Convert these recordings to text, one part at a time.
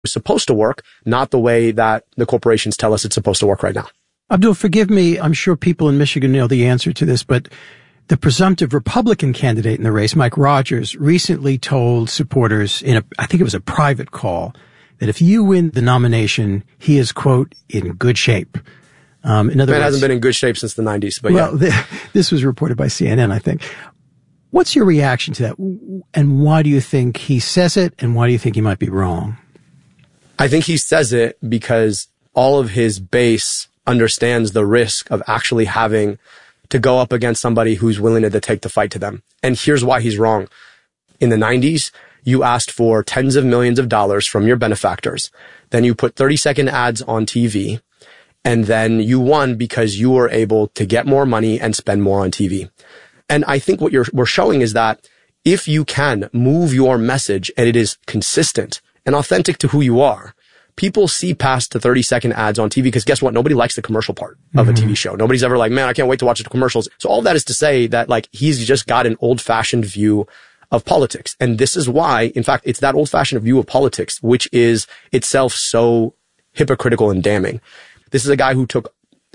was supposed to work, not the way that the corporations tell us it's supposed to work right now. Abdul, forgive me. I'm sure people in Michigan know the answer to this, but the presumptive Republican candidate in the race, Mike Rogers, recently told supporters I think it was a private call, that if you win the nomination, he is, quote, in good shape. In other words, man hasn't been in good shape since the 90s, but well, yeah. This was reported by CNN, I think. What's your reaction to that? And why do you think he says it? And why do you think he might be wrong? I think he says it because all of his base understands the risk of actually having to go up against somebody who's willing to take the fight to them. And here's why he's wrong. In the 90s, you asked for tens of millions of dollars from your benefactors. Then you put 30-second ads on TV. And then you won because you were able to get more money and spend more on TV. And I think what we're showing is that if you can move your message and it is consistent and authentic to who you are, people see past the 30-second ads on TV because guess what? Nobody likes the commercial part of a TV show. Nobody's ever like, man, I can't wait to watch the commercials. So all that is to say that like he's just got an old-fashioned view of politics. And this is why, in fact, it's that old-fashioned view of politics, which is itself so hypocritical and damning. This is a guy who took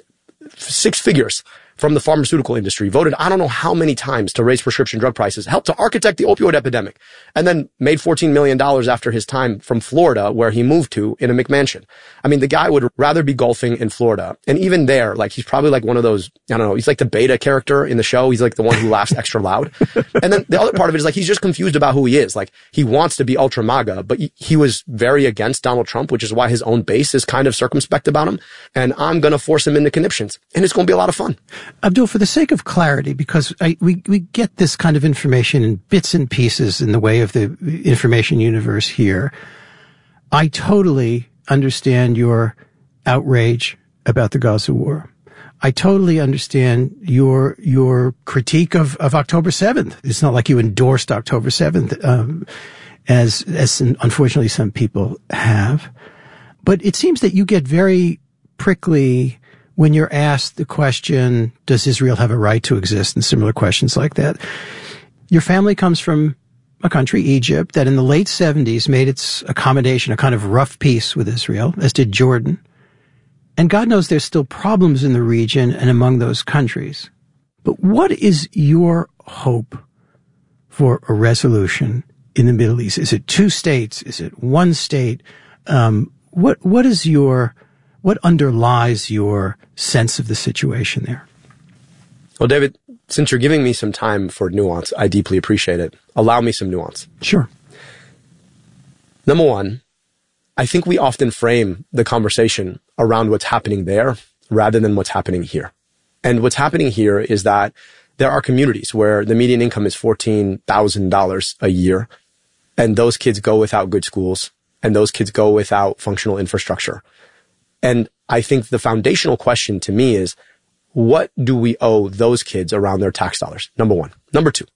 6 figures from the pharmaceutical industry, voted I don't know how many times to raise prescription drug prices, helped to architect the opioid epidemic, and then made $14 million after his time from Florida, where he moved to in a McMansion. I mean, the guy would rather be golfing in Florida. And even there, like, he's probably like one of those, I don't know, he's like the beta character in the show. He's like the one who laughs extra loud. And then the other part of it is like, he's just confused about who he is. Like, he wants to be ultra MAGA, but he was very against Donald Trump, which is why his own base is kind of circumspect about him. And I'm going to force him into conniptions. And it's going to be a lot of fun. Abdul, for the sake of clarity, because we get this kind of information in bits and pieces in the way of the information universe here, I totally understand your outrage about the Gaza war. I totally understand your critique of October 7th. It's not like you endorsed October 7th, as unfortunately some people have. But it seems that you get very prickly when you're asked the question, does Israel have a right to exist, and similar questions like that. Your family comes from a country, Egypt, that in the late 70s made its accommodation a kind of rough peace with Israel, as did Jordan. And God knows there's still problems in the region and among those countries. But what is your hope for a resolution in the Middle East? Is it 2 states? Is it 1 state? What underlies your sense of the situation there? Well, David, since you're giving me some time for nuance, I deeply appreciate it. Allow me some nuance. Sure. Number one, I think we often frame the conversation around what's happening there rather than what's happening here. And what's happening here is that there are communities where the median income is $14,000 a year, and those kids go without good schools, and those kids go without functional infrastructure. And I think the foundational question to me is, what do we owe those kids around their tax dollars? Number one. Number two,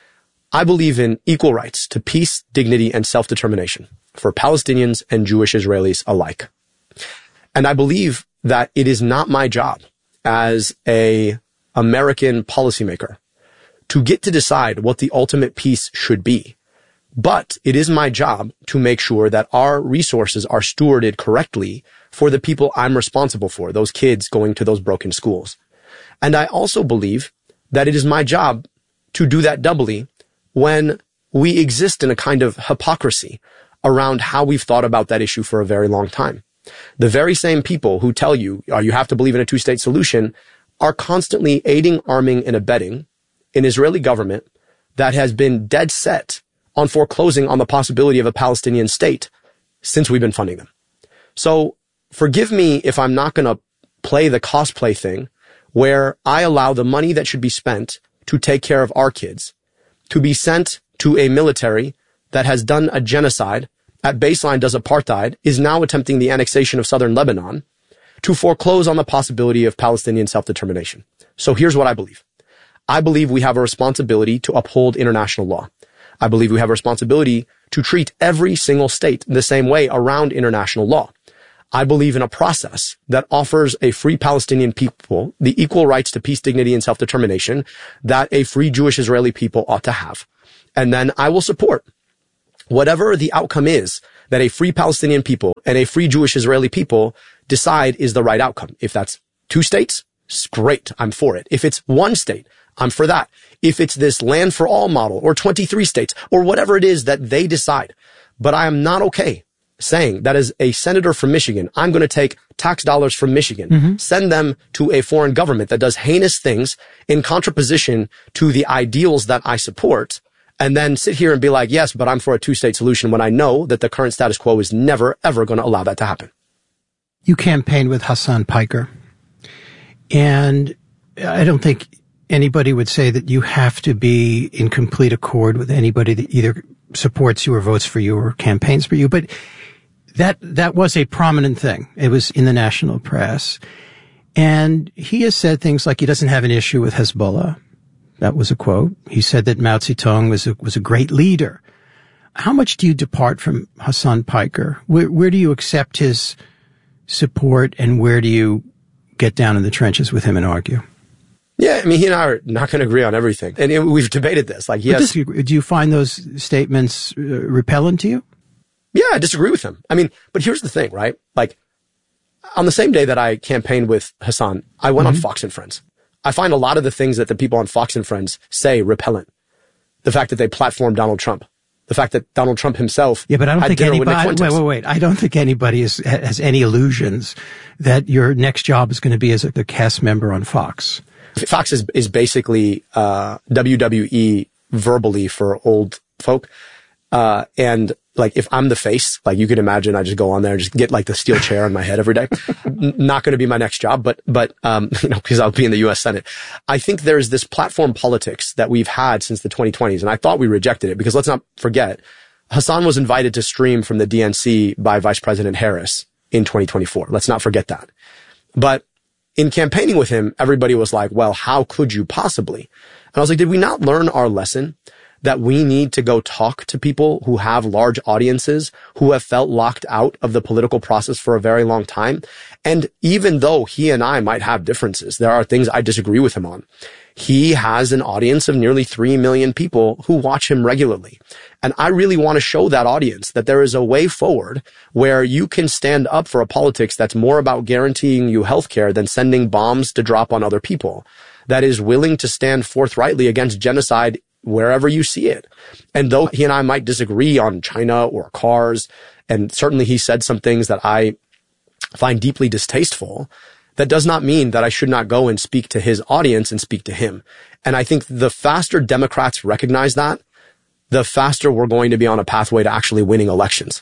I believe in equal rights to peace, dignity, and self-determination for Palestinians and Jewish Israelis alike. And I believe that it is not my job as an American policymaker to get to decide what the ultimate peace should be. But it is my job to make sure that our resources are stewarded correctly for the people I'm responsible for, those kids going to those broken schools. And I also believe that it is my job to do that doubly when we exist in a kind of hypocrisy around how we've thought about that issue for a very long time. The very same people who tell you, you have to believe in a 2-state solution, are constantly aiding, arming, and abetting an Israeli government that has been dead set on foreclosing on the possibility of a Palestinian state since we've been funding them. So forgive me if I'm not going to play the cosplay thing where I allow the money that should be spent to take care of our kids to be sent to a military that has done a genocide, at baseline does apartheid, is now attempting the annexation of southern Lebanon, to foreclose on the possibility of Palestinian self-determination. So here's what I believe. I believe we have a responsibility to uphold international law. I believe we have a responsibility to treat every single state the same way around international law. I believe in a process that offers a free Palestinian people the equal rights to peace, dignity, and self-determination that a free Jewish Israeli people ought to have. And then I will support whatever the outcome is that a free Palestinian people and a free Jewish Israeli people decide is the right outcome. If that's 2 states, great, I'm for it. If it's 1 state, I'm for that. If it's this land for all model or 23 states or whatever it is that they decide. But I am not okay saying that as a senator from Michigan, I'm going to take tax dollars from Michigan, send them to a foreign government that does heinous things in contraposition to the ideals that I support, and then sit here and be like, yes, but I'm for a 2-state solution when I know that the current status quo is never, ever going to allow that to happen. You campaigned with Hasan Piker, and I don't think anybody would say that you have to be in complete accord with anybody that either supports you or votes for you or campaigns for you, but that was a prominent thing. It was in the national press. And he has said things like he doesn't have an issue with Hezbollah. That was a quote. He said that Mao Zedong was a great leader. How much do you depart from Hasan Piker? Where do you accept his support, and where do you get down in the trenches with him and argue? Yeah, I mean, he and I are not going to agree on everything. And we've debated this. Like, yes. Do you find those statements repellent to you? Yeah, I disagree with him. I mean, but here's the thing, right? Like, on the same day that I campaigned with Hasan, I went on Fox and Friends. I find a lot of the things that the people on Fox and Friends say repellent. The fact that they platformed Donald Trump. The fact that Donald Trump himself. Yeah, but I don't think anybody. Wait. I don't think anybody has any illusions that your next job is going to be as the cast member on Fox. Fox is basically WWE verbally for old folk. And like, if I'm the face, like, you could imagine I just go on there and just get like the steel chair on my head every day. Not going to be my next job, but because I'll be in the U.S. Senate. I think there's this platform politics that we've had since the 2020s. And I thought we rejected it because let's not forget, Hasan was invited to stream from the DNC by Vice President Harris in 2024. Let's not forget that. But in campaigning with him, everybody was like, well, how could you possibly? And I was like, did we not learn our lesson? That we need to go talk to people who have large audiences, who have felt locked out of the political process for a very long time. And even though he and I might have differences, there are things I disagree with him on. He has an audience of nearly 3 million people who watch him regularly. And I really want to show that audience that there is a way forward where you can stand up for a politics that's more about guaranteeing you healthcare than sending bombs to drop on other people, that is willing to stand forthrightly against genocide wherever you see it. And though he and I might disagree on China or cars, and certainly he said some things that I find deeply distasteful, that does not mean that I should not go and speak to his audience and speak to him. And I think the faster Democrats recognize that, the faster we're going to be on a pathway to actually winning elections.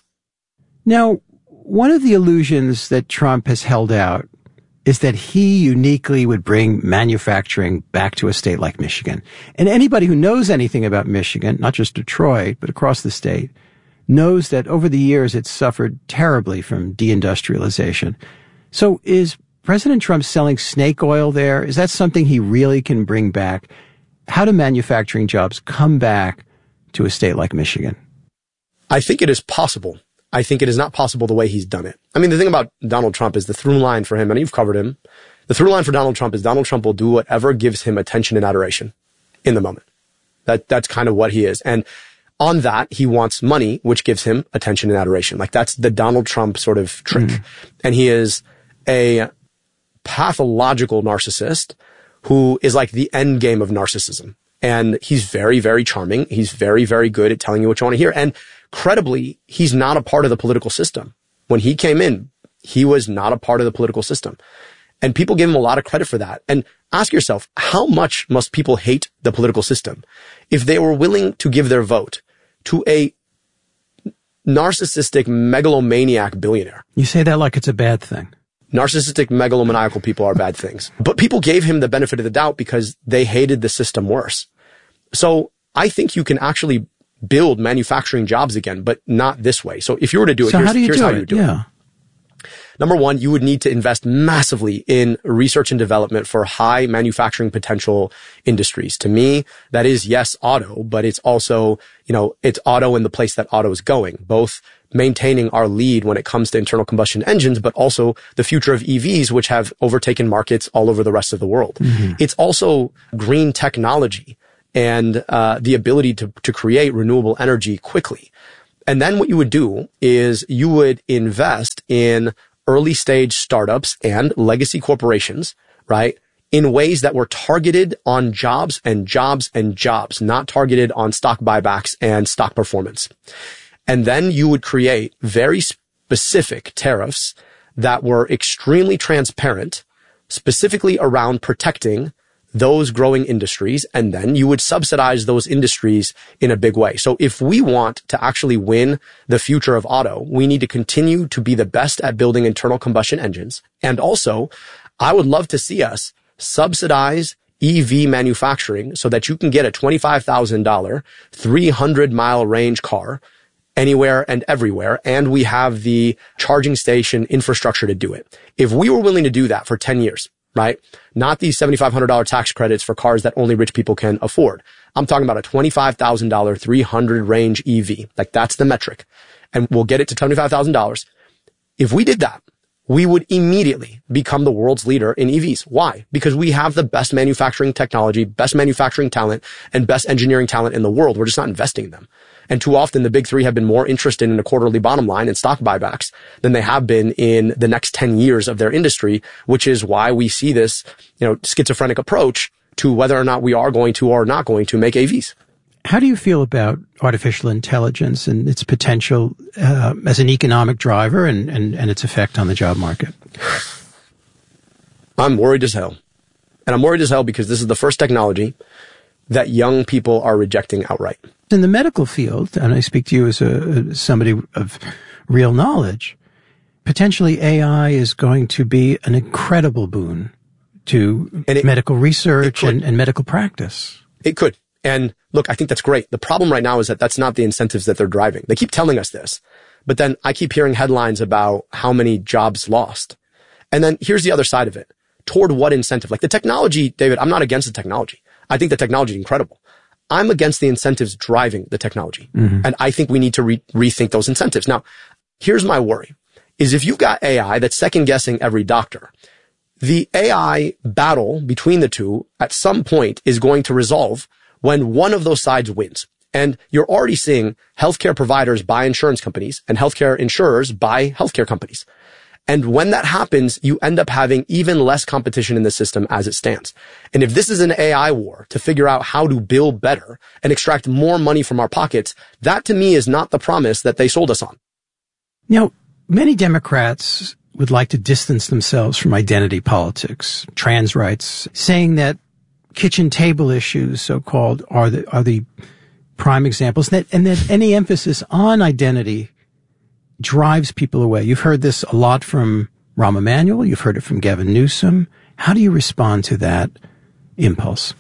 Now, one of the illusions that Trump has held out is that he uniquely would bring manufacturing back to a state like Michigan. And anybody who knows anything about Michigan, not just Detroit, but across the state, knows that over the years it's suffered terribly from deindustrialization. So is President Trump selling snake oil there? Is that something he really can bring back? How do manufacturing jobs come back to a state like Michigan? I think it is possible. I think it is not possible the way he's done it. I mean, the thing about Donald Trump is the through line for him, and you've covered him, the through line for Donald Trump is Donald Trump will do whatever gives him attention and adoration in the moment. That's kind of what he is. And on that, he wants money, which gives him attention and adoration. Like, that's the Donald Trump sort of trick. And he is a pathological narcissist who is like the end game of narcissism. And he's very, very charming. He's very, very good at telling you what you want to hear. And credibly, he's not a part of the political system. When he came in, he was not a part of the political system. And people give him a lot of credit for that. And ask yourself, how much must people hate the political system if they were willing to give their vote to a narcissistic megalomaniac billionaire? You say that like it's a bad thing. Narcissistic, megalomaniacal people are bad things. But people gave him the benefit of the doubt because they hated the system worse. So I think you can actually build manufacturing jobs again, but not this way. So if you were to do it, here's how you do it. Number one, you would need to invest massively in research and development for high manufacturing potential industries. To me, that is, yes, auto, but it's also, it's auto in the place that auto is going, both maintaining our lead when it comes to internal combustion engines, but also the future of EVs, which have overtaken markets all over the rest of the world. It's also green technology and the ability to create renewable energy quickly. And then what you would do is you would invest in early stage startups and legacy corporations, right? In ways that were targeted on jobs and jobs and jobs, not targeted on stock buybacks and stock performance. And then you would create very specific tariffs that were extremely transparent, specifically around protecting those growing industries. And then you would subsidize those industries in a big way. So if we want to actually win the future of auto, we need to continue to be the best at building internal combustion engines. And also, I would love to see us subsidize EV manufacturing so that you can get a $25,000, 300-mile range car anywhere and everywhere, and we have the charging station infrastructure to do it. If we were willing to do that for 10 years, right? Not these $7,500 tax credits for cars that only rich people can afford. I'm talking about a $25,000, 300 range EV. Like that's the metric. And we'll get it to $75,000. If we did that, we would immediately become the world's leader in EVs. Why? Because we have the best manufacturing technology, best manufacturing talent, and best engineering talent in the world. We're just not investing in them. And too often the big three have been more interested in a quarterly bottom line and stock buybacks than they have been in the next 10 years of their industry, which is why we see this, schizophrenic approach to whether or not we are going to or not going to make AVs. How do you feel about artificial intelligence and its potential as an economic driver and its effect on the job market? I'm worried as hell. And I'm worried as hell because this is the first technology that young people are rejecting outright. In the medical field, and I speak to you as somebody of real knowledge, potentially AI is going to be an incredible boon to medical research and medical practice. It could. And look, I think that's great. The problem right now is that that's not the incentives that they're driving. They keep telling us this, but then I keep hearing headlines about how many jobs lost. And then here's the other side of it. Toward what incentive? Like the technology, David, I'm not against the technology. I think the technology is incredible. I'm against the incentives driving the technology. Mm-hmm. And I think we need to rethink those incentives. Now, here's my worry is if you've got AI that's second guessing every doctor, the AI battle between the two at some point is going to resolve when one of those sides wins. And you're already seeing healthcare providers buy insurance companies and healthcare insurers buy healthcare companies. And when that happens, you end up having even less competition in the system as it stands. And if this is an AI war to figure out how to bill better and extract more money from our pockets, that to me is not the promise that they sold us on. Now, many Democrats would like to distance themselves from identity politics, trans rights, saying that kitchen table issues, so-called, are the prime examples, and that any emphasis on identity drives people away. You've heard this a lot from Rahm Emanuel. You've heard it from Gavin Newsom. How do you respond to that impulse?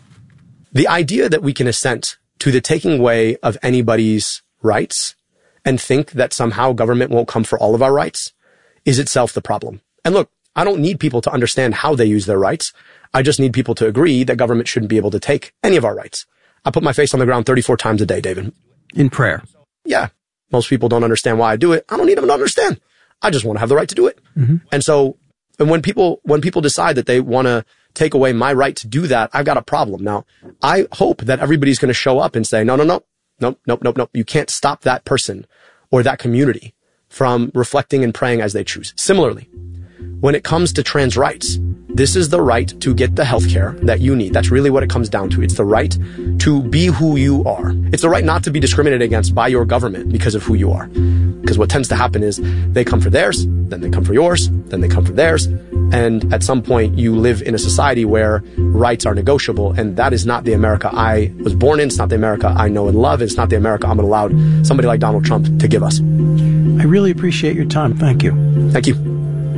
The idea that we can assent to the taking away of anybody's rights and think that somehow government won't come for all of our rights is itself the problem. And look, I don't need people to understand how they use their rights. I just need people to agree that government shouldn't be able to take any of our rights. I put my face on the ground 34 times a day, David. In prayer. Yeah. Most people don't understand why I do it. I don't need them to understand. I just want to have the right to do it. Mm-hmm. And so, and when people decide that they want to take away my right to do that, I've got a problem. Now, I hope that everybody's going to show up and say, no. You can't stop that person or that community from reflecting and praying as they choose. Similarly, when it comes to trans rights, this is the right to get the healthcare that you need. That's really what it comes down to. It's the right to be who you are. It's the right not to be discriminated against by your government because of who you are. Because what tends to happen is they come for theirs, then they come for yours, then they come for theirs. And at some point you live in a society where rights are negotiable. And that is not the America I was born in. It's not the America I know and love. It's not the America I'm allowed somebody like Donald Trump to give us. I really appreciate your time. Thank you. Thank you.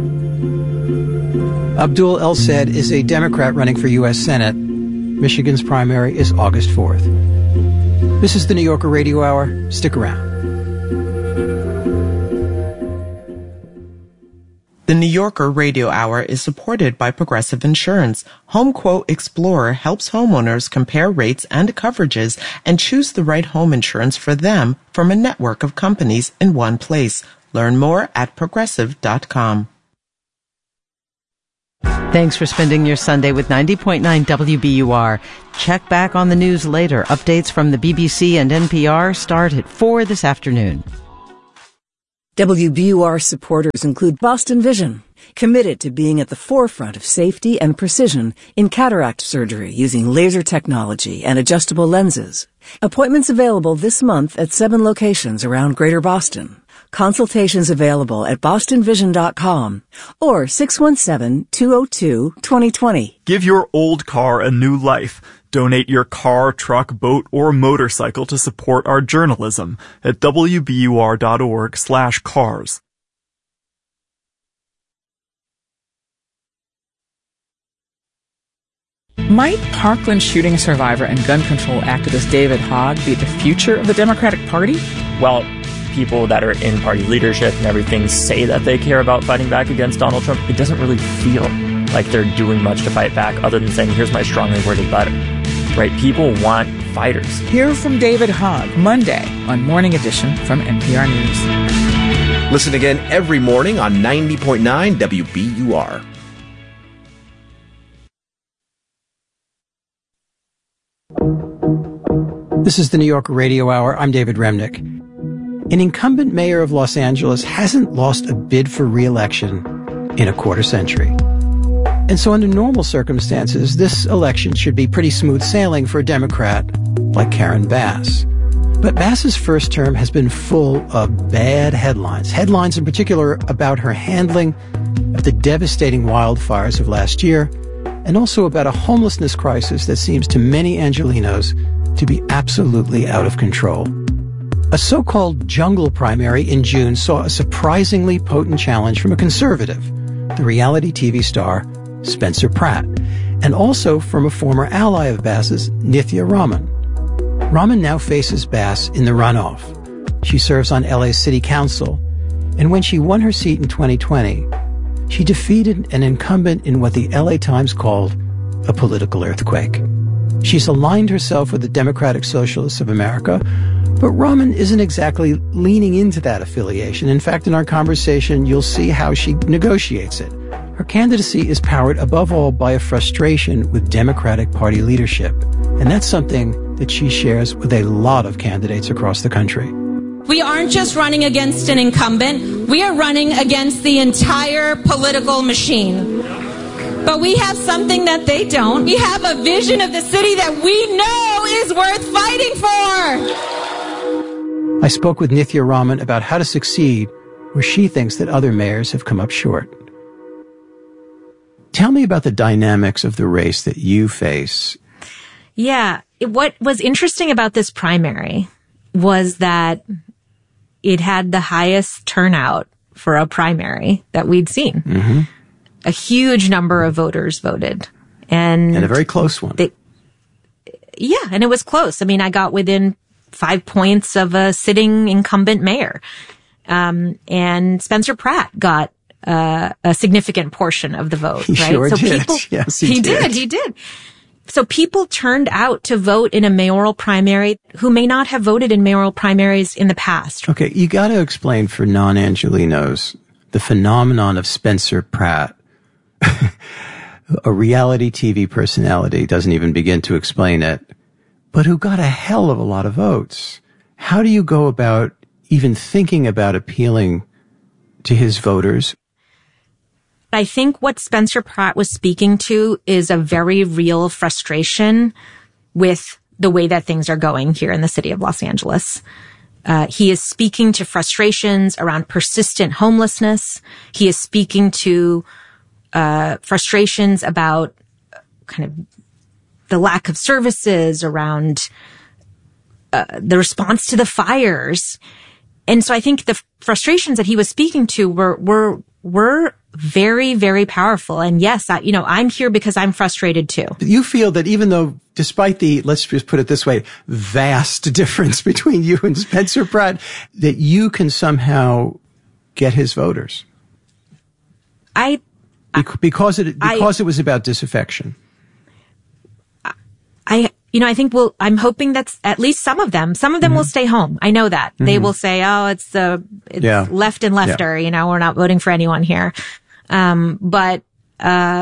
Abdul El-Sayed is a Democrat running for U.S. Senate. Michigan's primary is August 4th. This is the New Yorker Radio Hour. Stick around. The New Yorker Radio Hour is supported by Progressive Insurance. HomeQuote Explorer helps homeowners compare rates and coverages and choose the right home insurance for them from a network of companies in one place. Learn more at progressive.com. Thanks for spending your Sunday with 90.9 WBUR. Check back on the news later. Updates from the BBC and NPR start at 4 this afternoon. WBUR supporters include Boston Vision, committed to being at the forefront of safety and precision in cataract surgery using laser technology and adjustable lenses. Appointments available this month at 7 locations around Greater Boston. Consultations available at bostonvision.com or 617-202-2020. Give your old car a new life. Donate your car, truck, boat, or motorcycle to support our journalism at wbur.org/cars. Might Parkland shooting survivor and gun control activist David Hogg be the future of the Democratic Party? Well, people that are in party leadership and everything say that they care about fighting back against Donald Trump. It doesn't really feel like they're doing much to fight back other than saying, here's my strongly worded letter. Right? People want fighters. Hear from David Hogg Monday on Morning Edition from NPR News. Listen again every morning on 90.9 WBUR. This is the New York Radio Hour. I'm David Remnick. An incumbent mayor of Los Angeles hasn't lost a bid for re-election in a quarter century. And so under normal circumstances, this election should be pretty smooth sailing for a Democrat like Karen Bass. But Bass's first term has been full of bad headlines. Headlines in particular about her handling of the devastating wildfires of last year, and also about a homelessness crisis that seems to many Angelenos to be absolutely out of control. A so-called jungle primary in June saw a surprisingly potent challenge from a conservative, the reality TV star Spencer Pratt, and also from a former ally of Bass's, Nithya Raman. Raman now faces Bass in the runoff. She serves on LA's City Council, and when she won her seat in 2020, she defeated an incumbent in what the LA Times called a political earthquake. She's aligned herself with the Democratic Socialists of America, but Raman isn't exactly leaning into that affiliation. In fact, in our conversation, you'll see how she negotiates it. Her candidacy is powered above all by a frustration with Democratic Party leadership, and that's something that she shares with a lot of candidates across the country. We aren't just running against an incumbent, we are running against the entire political machine. But we have something that they don't. We have a vision of the city that we know is worth fighting for. I spoke with Nithya Raman about how to succeed where she thinks that other mayors have come up short. Tell me about the dynamics of the race that you face. Yeah. What was interesting about this primary was that it had the highest turnout for a primary that we'd seen. Mm-hmm. A huge number of voters voted. And a very close one. And it was close. I mean, I got within 5 points of a sitting incumbent mayor. And Spencer Pratt got a significant portion of the vote. He right? sure so did. People, yes, he did. So people turned out to vote in a mayoral primary who may not have voted in mayoral primaries in the past. Okay, you got to explain for non-Angelenos the phenomenon of Spencer Pratt. A reality TV personality doesn't even begin to explain it, but who got a hell of a lot of votes. How do you go about even thinking about appealing to his voters? I think what Spencer Pratt was speaking to is a very real frustration with the way that things are going here in the city of Los Angeles. He is speaking to frustrations around persistent homelessness. He is speaking to frustrations about kind of the lack of services around the response to the fires. And so I think the frustrations that he was speaking to were very, very powerful. And yes, I'm here because I'm frustrated too. You feel that even though, despite the, let's just put it this way, vast difference between you and Spencer Pratt, that you can somehow get his voters? Because it was about disaffection. I think I'm hoping that's at least some of them will stay home. I know that. Mm-hmm. They will say, it's left and lefter, we're not voting for anyone here. But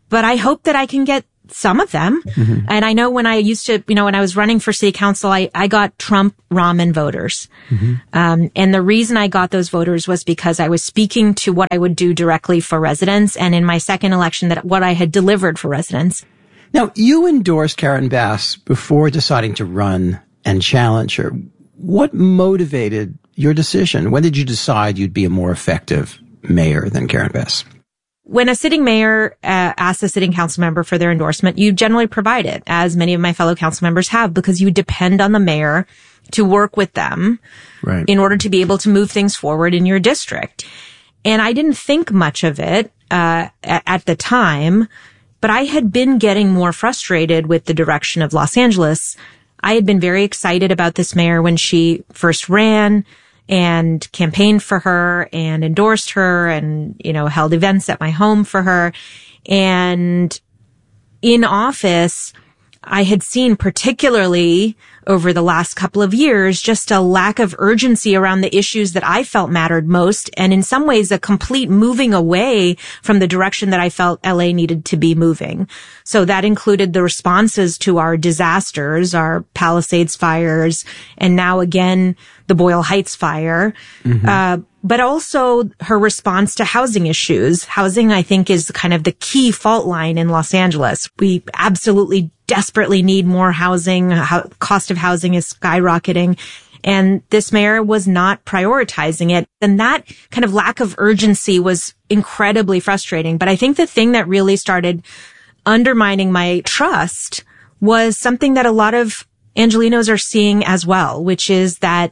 but I hope that I can get some of them. Mm-hmm. And I know when I used to, when I was running for city council, I got Trump Ramen voters. Mm-hmm. And the reason I got those voters was because I was speaking to what I would do directly for residents. And in my second election, that what I had delivered for residents. Now, you endorsed Karen Bass before deciding to run and challenge her. What motivated your decision? When did you decide you'd be a more effective mayor than Karen Bass? When a sitting mayor asks a sitting council member for their endorsement, you generally provide it, as many of my fellow council members have, because you depend on the mayor to work with them in order to be able to move things forward in your district. And I didn't think much of it at the time, but I had been getting more frustrated with the direction of Los Angeles. I had been very excited about this mayor when she first ran and campaigned for her and endorsed her and, held events at my home for her. And in office, I had seen, particularly over the last couple of years, just a lack of urgency around the issues that I felt mattered most. And in some ways, a complete moving away from the direction that I felt LA needed to be moving. So that included the responses to our disasters, our Palisades fires, and now again, the Boyle Heights fire. Mm-hmm. But also her response to housing issues. Housing, I think, is kind of the key fault line in Los Angeles. We absolutely desperately need more housing. Cost of housing is skyrocketing. And this mayor was not prioritizing it. And that kind of lack of urgency was incredibly frustrating. But I think the thing that really started undermining my trust was something that a lot of Angelenos are seeing as well, which is that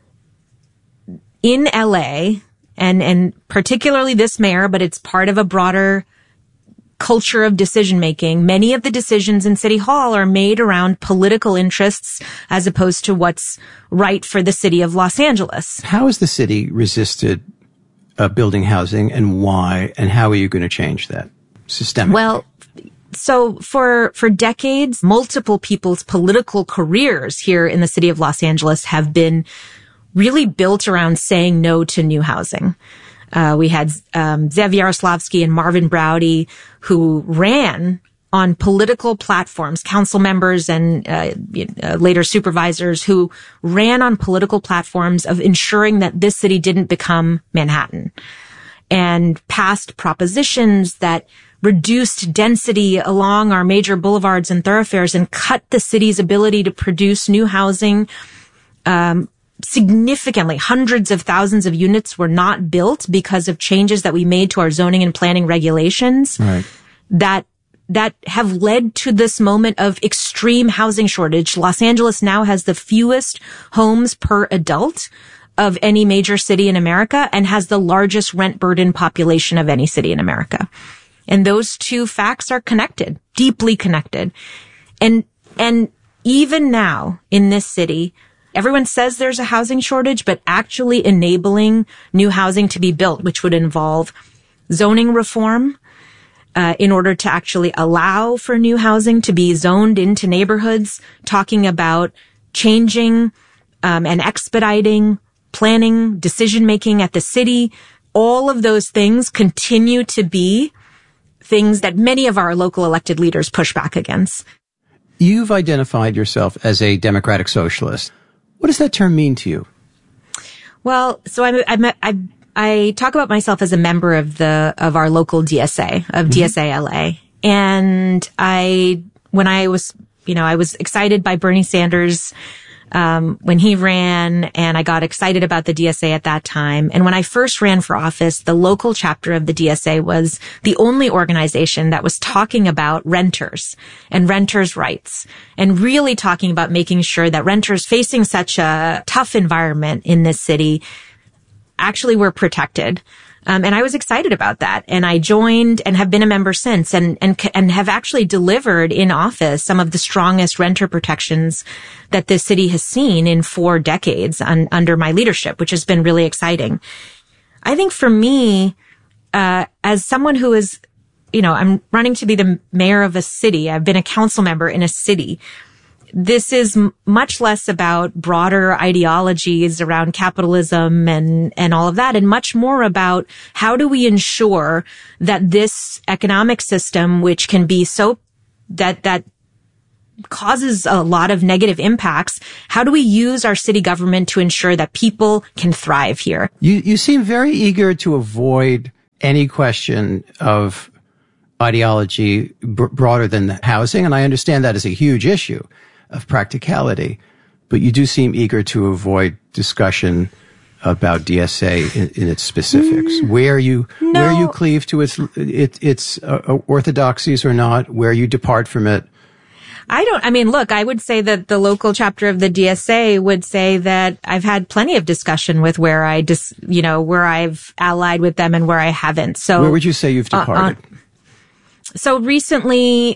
in LA, and particularly this mayor, but it's part of a broader culture of decision making, many of the decisions in City Hall are made around political interests as opposed to what's right for the city of Los Angeles. How has the city resisted building housing, and why, and how are you going to change that systemically? Well, so for decades, multiple people's political careers here in the city of Los Angeles have been really built around saying no to new housing. We had Zev Yaroslavsky and Marvin Browdy, who ran on political platforms, council members and later supervisors who ran on political platforms of ensuring that this city didn't become Manhattan, and passed propositions that reduced density along our major boulevards and thoroughfares and cut the city's ability to produce new housing significantly. Hundreds of thousands of units were not built because of changes that we made to our zoning and planning regulations that have led to this moment of extreme housing shortage. Los Angeles now has the fewest homes per adult of any major city in America and has the largest rent burden population of any city in America. And those two facts are connected, deeply connected. And even now in this city, everyone says there's a housing shortage, but actually enabling new housing to be built, which would involve zoning reform, in order to actually allow for new housing to be zoned into neighborhoods, talking about changing, and expediting planning, decision-making at the city. All of those things continue to be things that many of our local elected leaders push back against. You've identified yourself as a democratic socialist. What does that term mean to you? Well, so I talk about myself as a member of our local DSA, of DSA LA. And when I was excited by Bernie Sanders, when he ran, and I got excited about the DSA at that time. And when I first ran for office, the local chapter of the DSA was the only organization that was talking about renters and renters' rights, and really talking about making sure that renters facing such a tough environment in this city actually were protected. And I was excited about that. And I joined and have been a member since, and have actually delivered in office some of the strongest renter protections that this city has seen in 4 decades under my leadership, which has been really exciting. I think for me, as someone who is, I'm running to be the mayor of a city. I've been a council member in a city. this is much less about broader ideologies around capitalism and all of that, and much more about how do we ensure that this economic system, which can be so that causes a lot of negative impacts, how do we use our city government to ensure that people can thrive here? You seem very eager to avoid any question of ideology broader than the housing, and I understand that is a huge issue of practicality, but you do seem eager to avoid discussion about DSA in its specifics. Where you cleave to its orthodoxies or not, where you depart from it. Look, I would say that the local chapter of the DSA would say that I've had plenty of discussion with where where I've allied with them and where I haven't. So where would you say you've departed? So recently,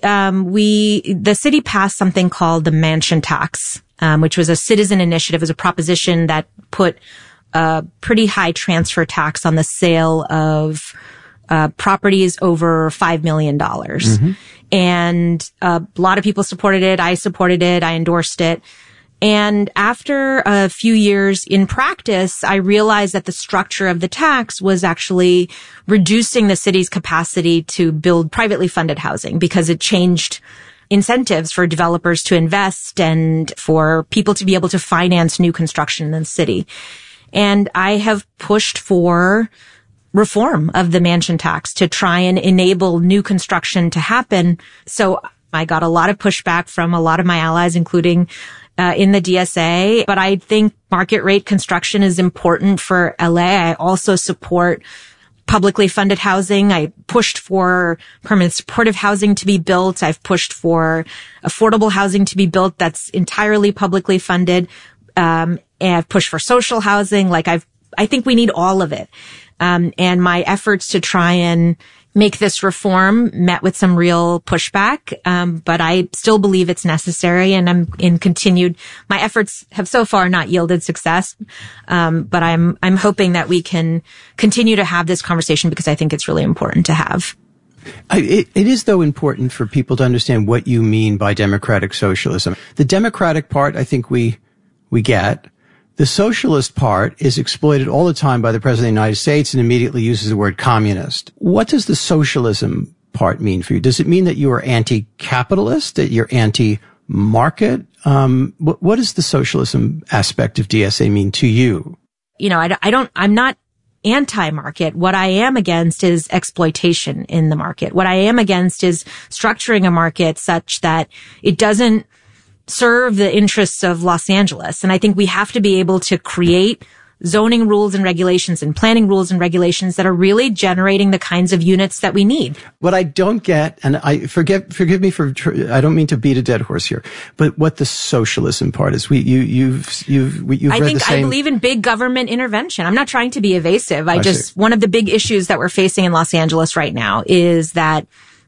the city passed something called the mansion tax, which was a citizen initiative. It was a proposition that put a pretty high transfer tax on the sale of properties over $5 million. Mm-hmm. And a lot of people supported it. I supported it. I endorsed it. And after a few years in practice, I realized that the structure of the tax was actually reducing the city's capacity to build privately funded housing because it changed incentives for developers to invest and for people to be able to finance new construction in the city. And I have pushed for reform of the mansion tax to try and enable new construction to happen. So I got a lot of pushback from a lot of my allies, including in the DSA, but I think market rate construction is important for LA. I also support publicly funded housing. I pushed for permanent supportive housing to be built. I've pushed for affordable housing to be built that's entirely publicly funded. And I've pushed for social housing. I think we need all of it. And my efforts to try and make this reform met with some real pushback. But I still believe it's necessary, and my efforts have so far not yielded success. But I'm hoping that we can continue to have this conversation because I think it's really important to have. It is, though, important for people to understand what you mean by democratic socialism. The democratic part, I think we get. The socialist part is exploited all the time by the President of the United States and immediately uses the word communist. What does the socialism part mean for you? Does it mean that you are anti-capitalist, that you're anti-market? What does the socialism aspect of DSA mean to you? I'm not anti-market. What I am against is exploitation in the market. What I am against is structuring a market such that it doesn't serve the interests of Los Angeles. And I think we have to be able to create zoning rules and regulations and planning rules and regulations that are really generating the kinds of units that we need. What I don't get, and forgive me for, I don't mean to beat a dead horse here, but what the socialism part is, you've read the same. I believe in big government intervention. I'm not trying to be evasive. One of the big issues that we're facing in Los Angeles right now is that,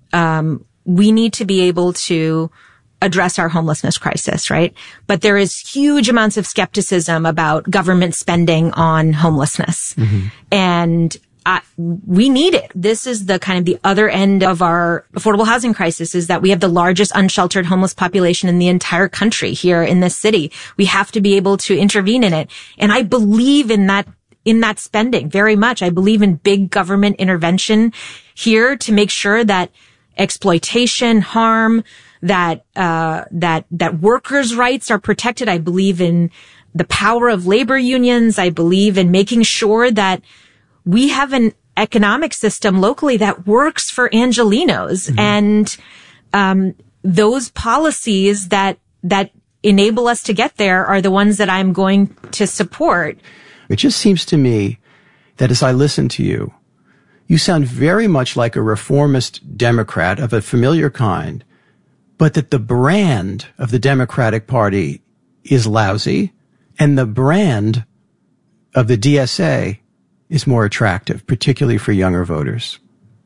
we need to be able to address our homelessness crisis, right? But there is huge amounts of skepticism about government spending on homelessness. Mm-hmm. And we need it. This is the kind of the other end of our affordable housing crisis, is that we have the largest unsheltered homeless population in the entire country here in this city. We have to be able to intervene in it. And I believe in that spending very much. I believe in big government intervention here to make sure that exploitation, harm, that workers' rights are protected. I believe in the power of labor unions. I believe in making sure that we have an economic system locally that works for Angelenos. Mm-hmm. And those policies that enable us to get there are the ones that I'm going to support. It just seems to me that as I listen to you, you sound very much like a reformist Democrat of a familiar kind, but that the brand of the Democratic Party is lousy and the brand of the DSA is more attractive, particularly for younger voters.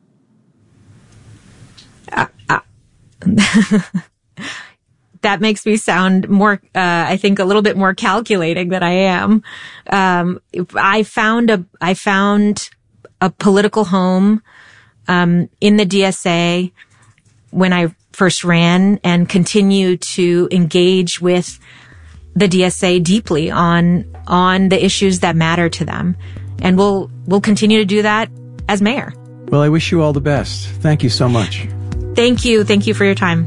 That makes me sound more, I think, a little bit more calculating than I am. I found a political home in the DSA when I first ran, and continue to engage with the DSA deeply on the issues that matter to them. And we'll continue to do that as mayor. Well, I wish you all the best. Thank you so much. Thank you. Thank you for your time.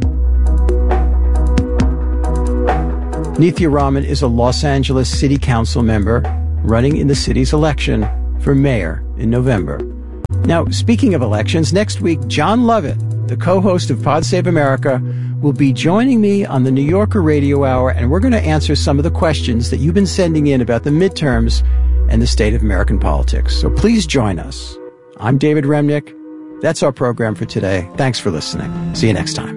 Nithya Raman is a Los Angeles City Council member running in the city's election for mayor in November. Now, speaking of elections, next week, John Lovett, the co-host of Pod Save America, will be joining me on the New Yorker Radio Hour, and we're going to answer some of the questions that you've been sending in about the midterms and the state of American politics. So please join us. I'm David Remnick. That's our program for today. Thanks for listening. See you next time.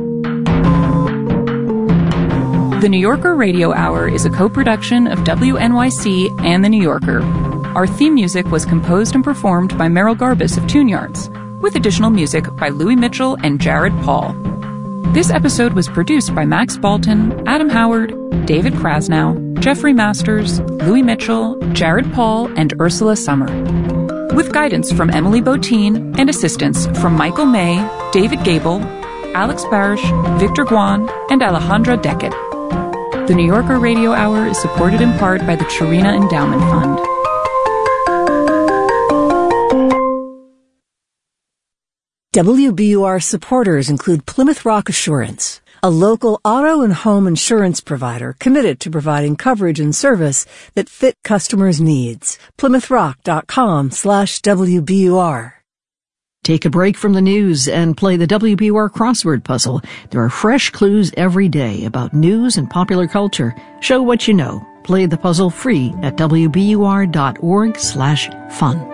The New Yorker Radio Hour is a co-production of WNYC and The New Yorker. Our theme music was composed and performed by Merrill Garbus of Tune Yards, with additional music by Louis Mitchell and Jared Paul. This episode was produced by Max Balton, Adam Howard, David Krasnow, Jeffrey Masters, Louis Mitchell, Jared Paul, and Ursula Summer. With guidance from Emily Botine and assistance from Michael May, David Gable, Alex Barish, Victor Guan, and Alejandra Deckett. The New Yorker Radio Hour is supported in part by the Chirina Endowment Fund. WBUR supporters include Plymouth Rock Assurance, a local auto and home insurance provider committed to providing coverage and service that fit customers' needs. PlymouthRock.com/WBUR. Take a break from the news and play the WBUR crossword puzzle. There are fresh clues every day about news and popular culture. Show what you know. Play the puzzle free at WBUR.org/fun.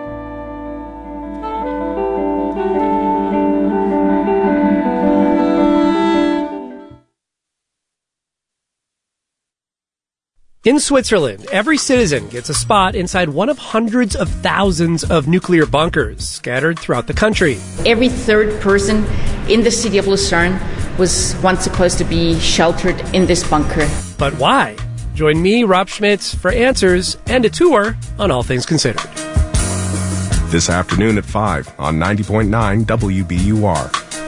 In Switzerland, every citizen gets a spot inside one of hundreds of thousands of nuclear bunkers scattered throughout the country. Every third person in the city of Lucerne was once supposed to be sheltered in this bunker. But why? Join me, Rob Schmitz, for answers and a tour on All Things Considered. This afternoon at 5 on 90.9 WBUR.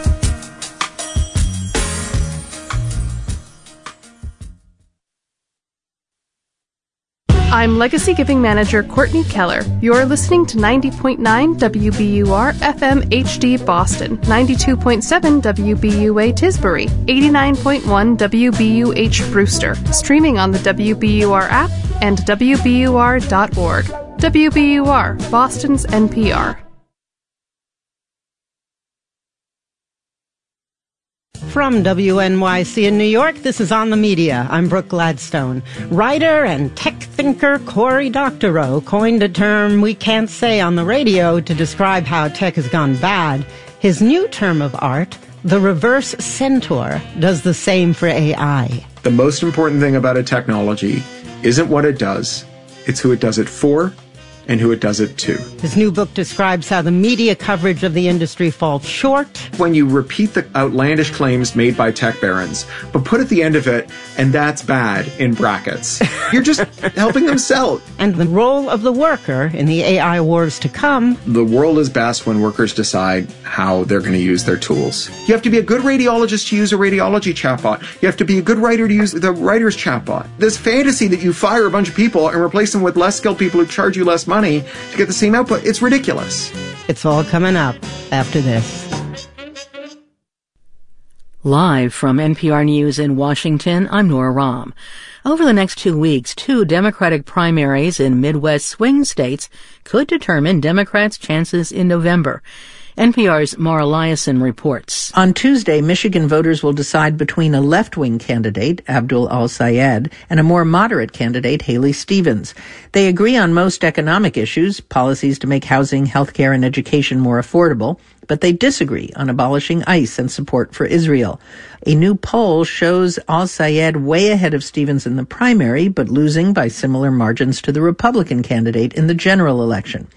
I'm Legacy Giving Manager Courtney Keller. You're listening to 90.9 WBUR FM HD Boston, 92.7 WBUA Tisbury, 89.1 WBUH Brewster, streaming on the WBUR app and WBUR.org. WBUR, Boston's NPR. From WNYC in New York, this is On the Media. I'm Brooke Gladstone. Writer and tech thinker Cory Doctorow coined a term we can't say on the radio to describe how tech has gone bad. His new term of art, the reverse centaur, does the same for AI. The most important thing about a technology isn't what it does, it's who it does it for and who it does it to. His new book describes how the media coverage of the industry falls short. When you repeat the outlandish claims made by tech barons, but put at the end of it, and that's bad, in brackets, you're just helping them sell. And the role of the worker in the AI wars to come. The world is best when workers decide how they're going to use their tools. You have to be a good radiologist to use a radiology chatbot. You have to be a good writer to use the writer's chatbot. This fantasy that you fire a bunch of people and replace them with less skilled people who charge you less money to get the same output, it's ridiculous. It's all coming up after this. Live from NPR News in Washington, I'm Nora Rahm. Over the next 2 weeks, 2 Democratic primaries in Midwest swing states could determine Democrats' chances in November. NPR's Mara Liasson reports. On Tuesday, Michigan voters will decide between a left-wing candidate, Abdul Al-Sayed, and a more moderate candidate, Haley Stevens. They agree on most economic issues, policies to make housing, healthcare, and education more affordable, but they disagree on abolishing ICE and support for Israel. A new poll shows Al-Sayed way ahead of Stevens in the primary, but losing by similar margins to the Republican candidate in the general election.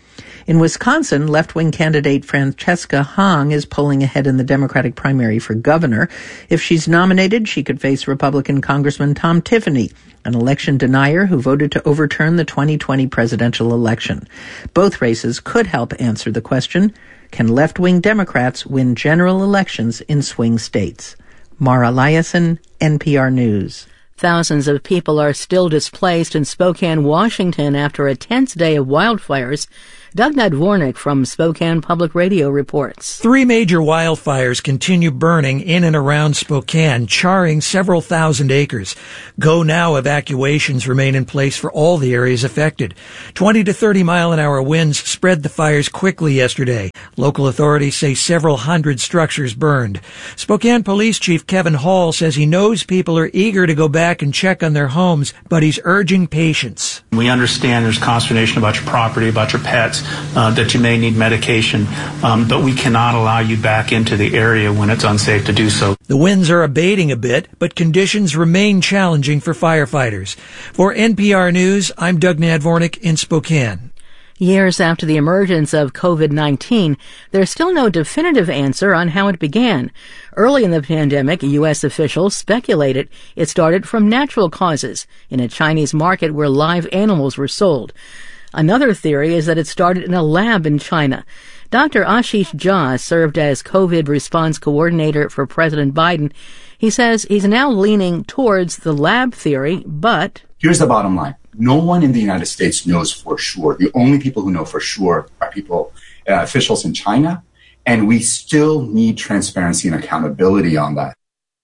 In Wisconsin, left-wing candidate Francesca Hong is pulling ahead in the Democratic primary for governor. If she's nominated, she could face Republican Congressman Tom Tiffany, an election denier who voted to overturn the 2020 presidential election. Both races could help answer the question, can left-wing Democrats win general elections in swing states? Mara Liasson, NPR News. Thousands of people are still displaced in Spokane, Washington after a tense day of wildfires. Doug Nadvornik from Spokane Public Radio reports. 3 major wildfires continue burning in and around Spokane, charring several thousand acres. Go-now evacuations remain in place for all the areas affected. 20 to 30 mile-an-hour winds spread the fires quickly yesterday. Local authorities say several hundred structures burned. Spokane Police Chief Kevin Hall says he knows people are eager to go back and check on their homes, but he's urging patience. We understand there's consternation about your property, about your pets, that you may need medication, but we cannot allow you back into the area when it's unsafe to do so. The winds are abating a bit, but conditions remain challenging for firefighters. For NPR News, I'm Doug Nadvornik in Spokane. Years after the emergence of COVID-19, there's still no definitive answer on how it began. Early in the pandemic, U.S. officials speculated it started from natural causes in a Chinese market where live animals were sold. Another theory is that it started in a lab in China. Dr. Ashish Jha served as COVID response coordinator for President Biden. He says he's now leaning towards the lab theory, but... Here's the bottom line. No one in the United States knows for sure. The only people who know for sure are officials in China, and we still need transparency and accountability on that.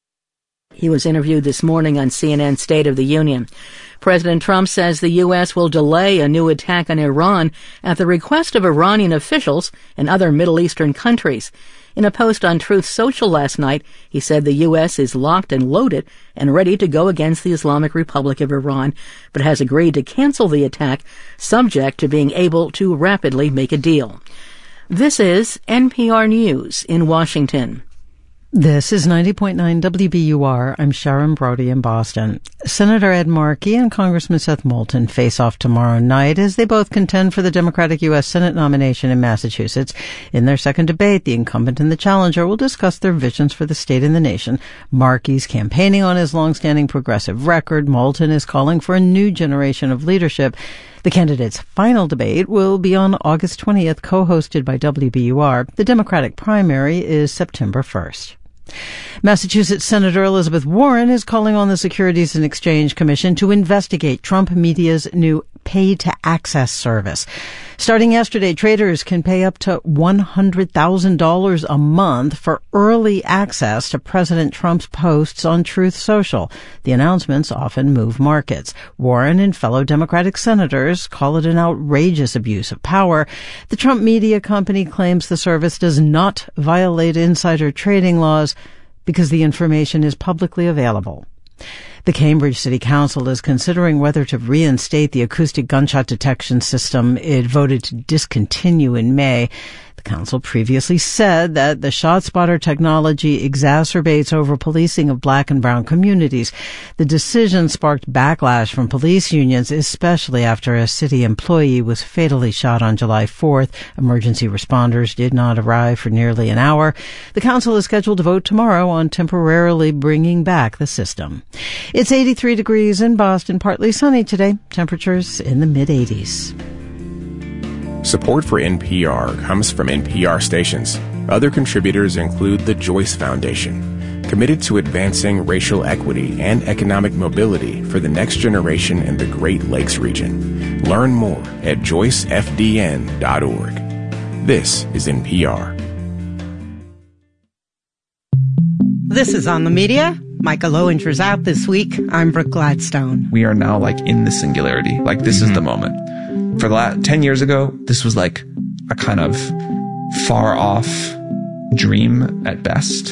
He was interviewed this morning on CNN State of the Union. President Trump says the U.S. will delay a new attack on Iran at the request of Iranian officials and other Middle Eastern countries. In a post on Truth Social last night, he said the U.S. is locked and loaded and ready to go against the Islamic Republic of Iran, but has agreed to cancel the attack, subject to being able to rapidly make a deal. This is NPR News in Washington. This is 90.9 WBUR. I'm Sharon Brody in Boston. Senator Ed Markey and Congressman Seth Moulton face off tomorrow night as they both contend for the Democratic U.S. Senate nomination in Massachusetts. In their second debate, the incumbent and the challenger will discuss their visions for the state and the nation. Markey's campaigning on his long-standing progressive record. Moulton is calling for a new generation of leadership. The candidates' final debate will be on August 20th, co-hosted by WBUR. The Democratic primary is September 1st. Massachusetts Senator Elizabeth Warren is calling on the Securities and Exchange Commission to investigate Trump Media's new pay-to-access service. Starting yesterday, traders can pay up to $100,000 a month for early access to President Trump's posts on Truth Social. The announcements often move markets. Warren and fellow Democratic senators call it an outrageous abuse of power. The Trump Media company claims the service does not violate insider trading laws because the information is publicly available. The Cambridge City Council is considering whether to reinstate the acoustic gunshot detection system it voted to discontinue in May. The council previously said that the ShotSpotter technology exacerbates over-policing of black and brown communities. The decision sparked backlash from police unions, especially after a city employee was fatally shot on July 4th. Emergency responders did not arrive for nearly an hour. The council is scheduled to vote tomorrow on temporarily bringing back the system. It's 83 degrees in Boston, partly sunny today. Temperatures in the mid-80s. Support for NPR comes from NPR stations. Other contributors include the Joyce Foundation, committed to advancing racial equity and economic mobility for the next generation in the Great Lakes region. Learn more at joycefdn.org. This is NPR. This is On the Media. Michael Lowenger's out this week. I'm Brooke Gladstone. We are now in the singularity. This is the moment. For the last 10 years ago, this was a kind of far off dream at best.